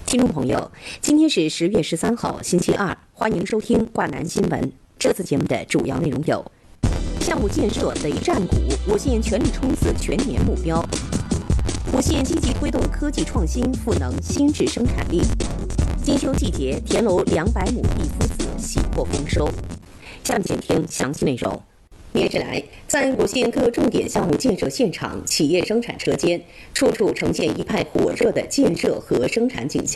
听众朋友，今天是10月13号，星期二，欢迎收听华南新闻。这次节目的主要内容有：项目建设雷战鼓，我县全力冲刺全年目标；我县积极推动科技创新，赋能新质生产力；金秋季节，田楼200亩地夫子喜获丰收。下面请听详细内容。连日来，在我县各重点项目建设现场、企业生产车间，处处呈现一派火热的建设和生产景象。